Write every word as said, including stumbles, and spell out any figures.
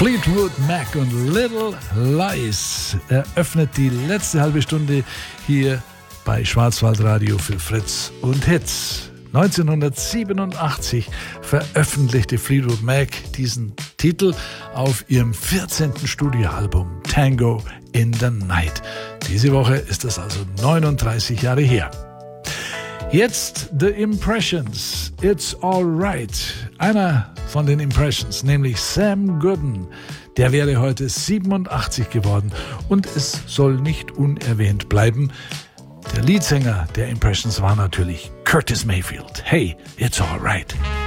Fleetwood Mac und Little Lies eröffnet die letzte halbe Stunde hier bei Schwarzwaldradio für Fritz und Hits. neunzehnhundertsiebenundachtzig veröffentlichte Fleetwood Mac diesen Titel auf ihrem vierzehnten Studioalbum Tango in the Night. Diese Woche ist es also neununddreißig Jahre her. Jetzt The Impressions, It's Alright. Einer von den Impressions, nämlich Sam Gooden, der wäre heute siebenundachtzig geworden und es soll nicht unerwähnt bleiben. Der Leadsänger der Impressions war natürlich Curtis Mayfield. Hey, it's alright.